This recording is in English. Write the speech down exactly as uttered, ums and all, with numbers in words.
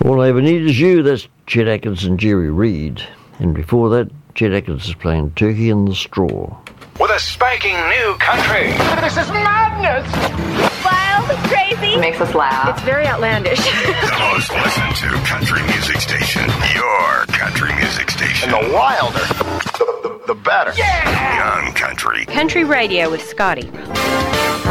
All I Ever Need Is You, that's Chet Atkins and Jerry Reed. And before that, Chet Atkins is playing Turkey in the Straw. With a spanking new country. This is madness! Wild, crazy. It makes us laugh. It's very outlandish. The most listened to country music station. Your country music station. And the wilder, the, the, the better. Yeah! Young Country. Country Radio with Scotty.